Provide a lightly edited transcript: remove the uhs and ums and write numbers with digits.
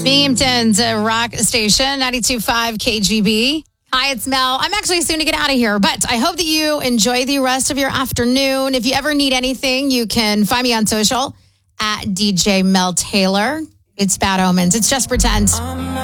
Binghamton's rock station, 92.5 KGB. Hi, it's Mel. I'm actually soon to get out of here, but I hope that you enjoy the rest of your afternoon. If you ever need anything, you can find me on social at DJ Mel Taylor. It's Bad Omens. It's Just Pretend.